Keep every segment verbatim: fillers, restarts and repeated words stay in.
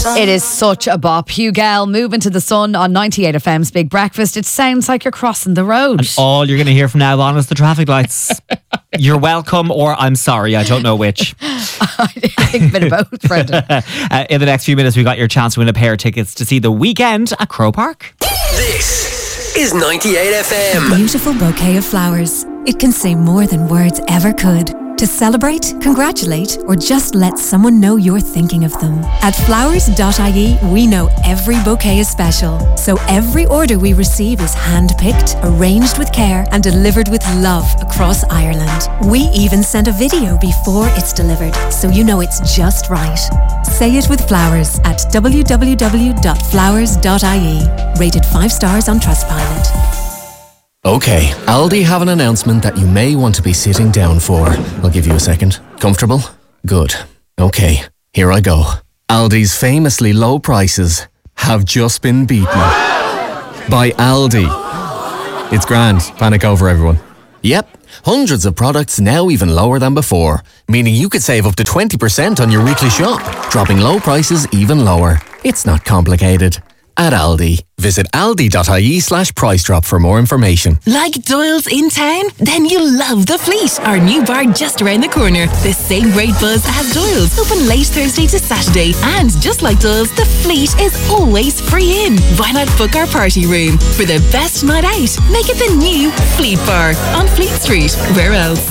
It is such a bop. Hugh Gell, Moving to the Sun on ninety-eight F M's Big Breakfast. It sounds like you're crossing the road. And all you're going to hear from now on is the traffic lights. You're welcome, or I'm sorry, I don't know which. I think a bit of both, Brendan. uh, in the next few minutes, we got your chance to win a pair of tickets to see The Weeknd at Crow Park. This is ninety-eight F M. A beautiful bouquet of flowers. It can say more than words ever could. To celebrate, congratulate, or just let someone know you're thinking of them. At flowers dot I E, we know every bouquet is special. So every order we receive is hand-picked, arranged with care, and delivered with love across Ireland. We even send a video before it's delivered, so you know it's just right. Say it with flowers at w w w dot flowers dot I E. Rated five stars on Trustpilot. Okay, Aldi have an announcement that you may want to be sitting down for. I'll give you a second. Comfortable? Good. Okay, here I go. Aldi's famously low prices have just been beaten by Aldi. It's grand. Panic over, everyone. Yep, hundreds of products now even lower than before, meaning you could save up to twenty percent on your weekly shop, dropping low prices even lower. It's not complicated. At Aldi. Visit aldi dot I E slash price drop for more information. Like Doyle's in town? Then you'll love The Fleet, our new bar just around the corner. The same great buzz as Doyle's, open late Thursday to Saturday. And just like Doyle's, The Fleet is always free in. Why not book our party room? For the best night out, make it the new Fleet Bar on Fleet Street. Where else?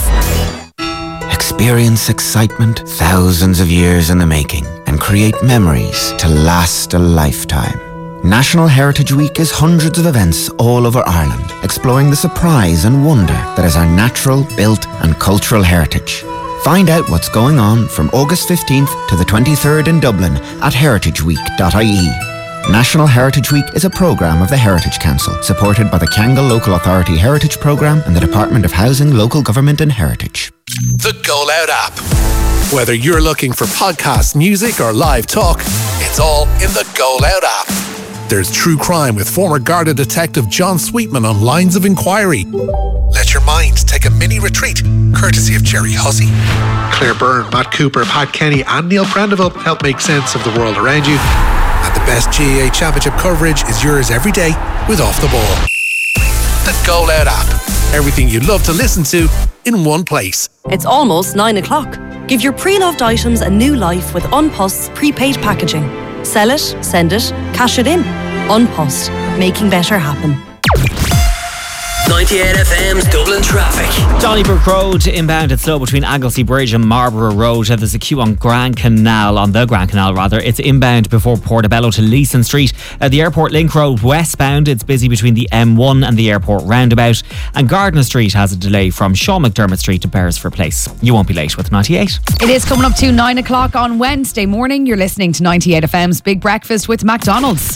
Experience excitement thousands of years in the making and create memories to last a lifetime. National Heritage Week is hundreds of events all over Ireland, exploring the surprise and wonder that is our natural, built and cultural heritage. Find out what's going on from August fifteenth to the twenty-third in Dublin at heritage week dot I E. National Heritage Week is a programme of the Heritage Council, supported by the Kangol Local Authority Heritage Programme and the Department of Housing, Local Government and Heritage. The Go Loud app. Whether you're looking for podcasts, music or live talk, it's all in the Go Loud app. There's true crime with former Garda detective John Sweetman on Lines of Inquiry. Let your mind take a mini retreat, courtesy of Jerry Hussey. Claire Byrne, Matt Cooper, Pat Kenny and Neil Prendeville help make sense of the world around you. And the best G A A Championship coverage is yours every day with Off the Ball. The Go Loud app. Everything you love to listen to in one place. It's almost nine o'clock. Give your pre-loved items a new life with An Post's prepaid packaging. Sell it, send it, cash it in. An Post, making better happen. ninety-eight F M's Dublin traffic. Donnybrook Road inbound, it's slow between Anglesey Bridge and Marlborough Road. There's a queue on Grand Canal, on the Grand Canal rather. It's inbound before Portobello to Leeson Street. Uh, the Airport Link Road westbound, it's busy between the M one and the Airport Roundabout. And Gardner Street has a delay from Sean McDermott Street to Beresford Place. You won't be late with ninety-eight. It is coming up to nine o'clock on Wednesday morning. You're listening to ninety-eight F M's Big Breakfast with McDonald's.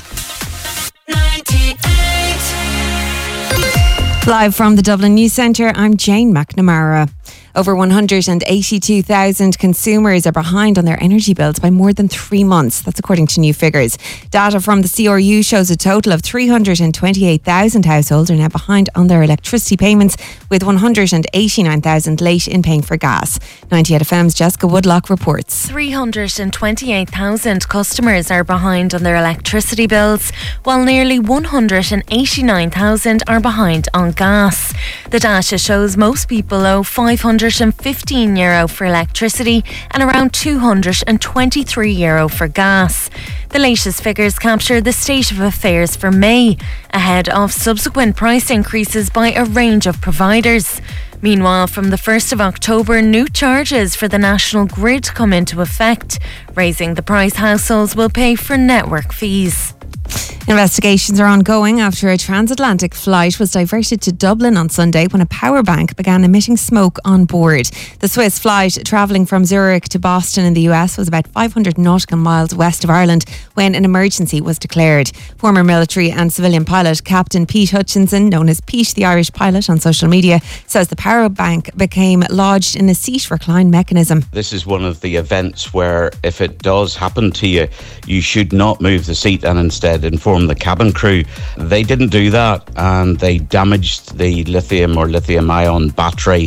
Live from the Dublin News Centre, I'm Jane McNamara. Over one hundred eighty-two thousand consumers are behind on their energy bills by more than three months. That's according to new figures. Data from the C R U shows a total of three hundred twenty-eight thousand households are now behind on their electricity payments, with one hundred eighty-nine thousand late in paying for gas. ninety-eight F M's Jessica Woodlock reports. three hundred twenty-eight thousand customers are behind on their electricity bills, while nearly one hundred eighty-nine thousand are behind on gas. The data shows most people owe five hundred fifteen euro for electricity and around two hundred twenty-three euro for gas. The latest figures capture the state of affairs for May, ahead of subsequent price increases by a range of providers. Meanwhile, from the first of October, new charges for the national grid come into effect, raising the price households will pay for network fees. Investigations are ongoing after a transatlantic flight was diverted to Dublin on Sunday when a power bank began emitting smoke on board. The Swiss flight travelling from Zurich to Boston in the U S was about five hundred nautical miles west of Ireland when an emergency was declared. Former military and civilian pilot Captain Pete Hutchinson, known as Pete the Irish Pilot on social media, says the power bank became lodged in a seat recline mechanism. This is one of the events where if it does happen to you, you should not move the seat and instead inform the cabin crew. They didn't do that and they damaged the lithium or lithium ion battery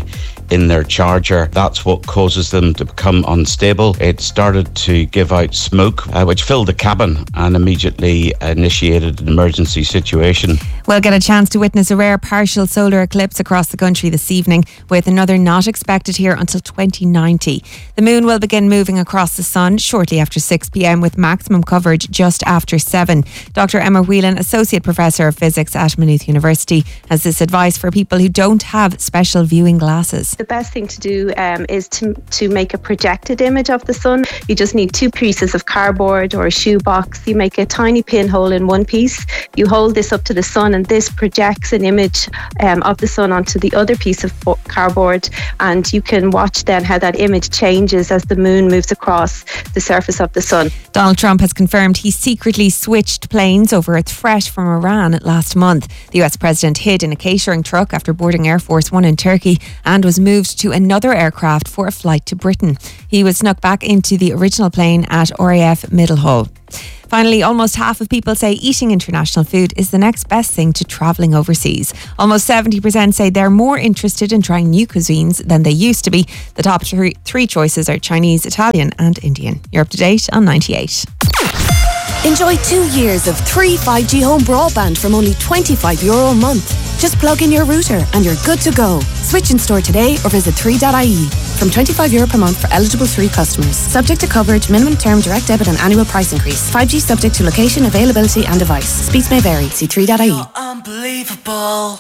in their charger. That's what causes them to become unstable. It started to give out smoke, uh, which filled the cabin and immediately initiated an emergency situation. We'll get a chance to witness a rare partial solar eclipse across the country this evening, with another not expected here until twenty ninety. The moon will begin moving across the sun shortly after six p.m. with maximum coverage just after seven. Doctor Emma Whelan, Associate Professor of Physics at Maynooth University, has this advice for people who don't have special viewing glasses. The best thing to do um, is to, to make a projected image of the sun. You just need two pieces of cardboard or a shoebox. You make a tiny pinhole in one piece. You hold this up to the sun and this projects an image um, of the sun onto the other piece of cardboard, and you can watch then how that image changes as the moon moves across the surface of the sun. Donald Trump has confirmed he secretly switched planes over a threat from Iran last month. The U S president hid in a catering truck after boarding Air Force One in Turkey and was moved to another aircraft for a flight to Britain. He was snuck back into the original plane at R A F Middlehull. Finally, almost half of people say eating international food is the next best thing to travelling overseas. Almost seventy percent say they're more interested in trying new cuisines than they used to be. The top three, three choices are Chinese, Italian and Indian. You're up to date on ninety-eight. Enjoy two years of free five G home broadband from only twenty-five euro a month. Just plug in your router and you're good to go. Switch in store today or visit three dot I E. From twenty-five euro per month for eligible three customers. Subject to coverage, minimum term, direct debit and annual price increase. five G subject to location, availability and device. Speeds may vary. See three dot I E. Unbelievable.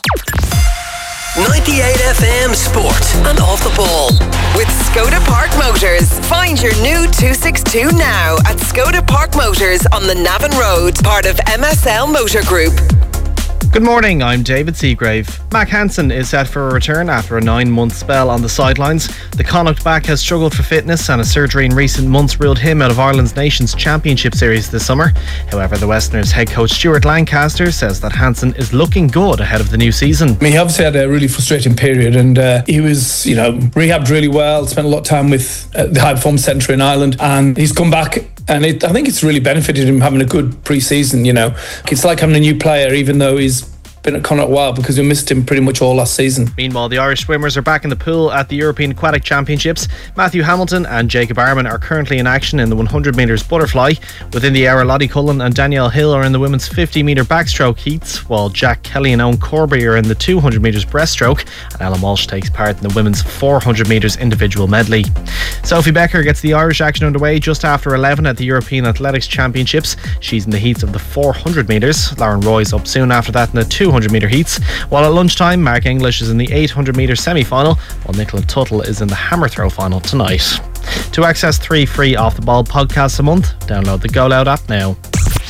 ninety-eight F M Sport and Off the Ball. With Skoda Park Motors. Find your new two sixty-two now at Skoda Park Motors on the Navan Road, part of M S L Motor Group. Good morning, I'm David Seagrave. Mac Hansen is set for a return after a nine-month spell on the sidelines. The Connacht back has struggled for fitness and a surgery in recent months ruled him out of Ireland's Nations Championship Series this summer. However, the Westerners head coach Stuart Lancaster says that Hansen is looking good ahead of the new season. I mean, he obviously had a really frustrating period and uh, he was, you know, rehabbed really well, spent a lot of time with uh, the High Performance Centre in Ireland, and he's come back. And it, I think it's really benefited him having a good pre-season, you know. It's like having a new player, even though he's been at Connacht a while, because we missed him pretty much all last season. Meanwhile, the Irish swimmers are back in the pool at the European Aquatic Championships. Matthew Hamilton and Jacob Arman are currently in action in the one hundred metres butterfly. Within the hour, Lottie Cullen and Danielle Hill are in the women's fifty metre backstroke heats, while Jack Kelly and Owen Corby are in the two hundred metres breaststroke, and Ellen Walsh takes part in the women's four hundred metres individual medley. Sophie Becker gets the Irish action underway just after eleven at the European Athletics Championships. She's in the heats of the four hundred metres. Lauren Roy's up soon after that in the two hundred metre heats, while at lunchtime Mark English is in the eight hundred metre semi-final, while Nicola Tuttle is in the hammer throw final tonight. To access three free Off the Ball podcasts a month, download the Go Loud app now.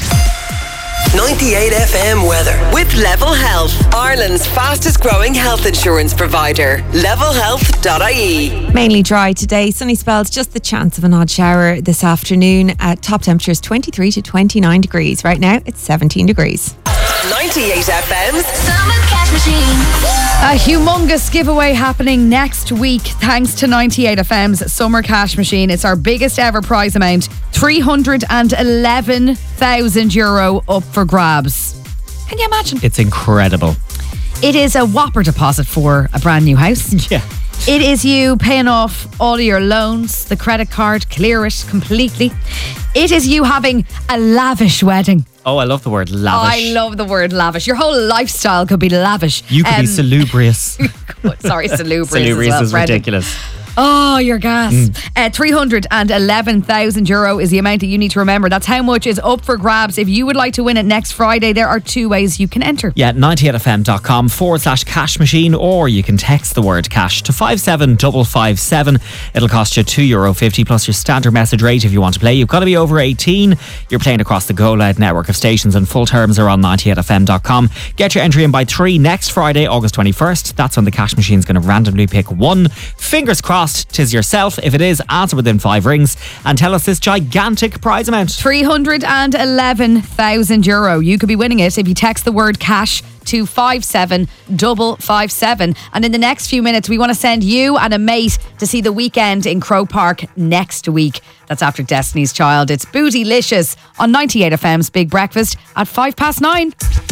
ninety-eight F M weather. With Level Health, Ireland's fastest growing health insurance provider. level health dot I E. Mainly dry today, sunny spells, just the chance of an odd shower this afternoon. At top temperatures twenty-three to twenty-nine degrees. Right now it's seventeen degrees. ninety-eight F M's Summer Cash Machine. A humongous giveaway happening next week thanks to ninety-eight F M's Summer Cash Machine. It's our biggest ever prize amount, three hundred eleven thousand euro up for grabs. Can you imagine? It's incredible. It is a whopper deposit for a brand new house. Yeah. It is you paying off all of your loans, the credit card, clear it completely. It is you having a lavish wedding. Oh, I love the word lavish. I love the word lavish. Your whole lifestyle could be lavish. You could Um, be salubrious. Sorry, salubrious. Salubrious as well, is Brendan. ridiculous. Oh, your gas. Mm. Uh, three hundred eleven thousand euro is the amount that you need to remember. That's how much is up for grabs. If you would like to win it next Friday, there are two ways you can enter. Yeah, ninety-eight F M dot com forward slash cash machine, or you can text the word cash to five seven five five seven. It'll cost you two euro fifty plus your standard message rate if you want to play. You've got to be over eighteen. You're playing across the Go Loud network of stations, and full terms are on ninety-eight F M dot com. Get your entry in by three next Friday, August twenty-first. That's when the cash machine's going to randomly pick one. Fingers crossed, 'tis yourself. If it is, answer within five rings and tell us this gigantic prize amount. three hundred eleven thousand euro. You could be winning it if you text the word cash to five seven five five seven. And in the next few minutes, we want to send you and a mate to see The Weekend in Croke Park next week. That's after Destiny's Child. It's Bootylicious on ninety-eight F M's Big Breakfast at five past nine.